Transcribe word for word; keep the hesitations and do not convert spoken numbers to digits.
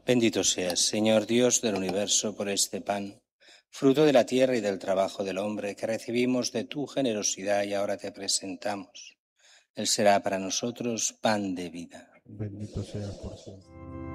Bendito seas, Señor Dios del universo, por este pan, fruto de la tierra y del trabajo del hombre, que recibimos de tu generosidad y ahora te presentamos. Él será para nosotros pan de vida. Bendito seas por siempre.